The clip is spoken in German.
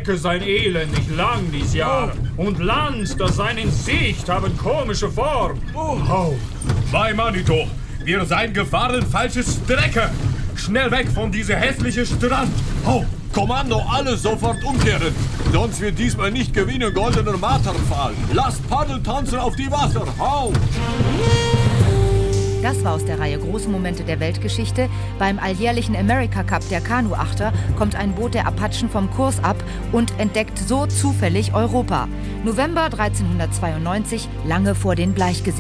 Strecke sein elendig lang dies Jahr. Und Land, das sein in Sicht, haben komische Form. Bei Manito, wir seien gefahren falsche Strecke. Schnell weg von dieser hässlichen Strand. Kommando, alle sofort umkehren. Sonst wird diesmal nicht gewinnen goldener Marterpfahl. Lasst Paddeltanzen auf die Wasser. Das war aus der Reihe Große Momente der Weltgeschichte. Beim alljährlichen America Cup der Kanuachter kommt ein Boot der Apachen vom Kurs ab und entdeckt so zufällig Europa. November 1392, lange vor den Bleichgesichtern.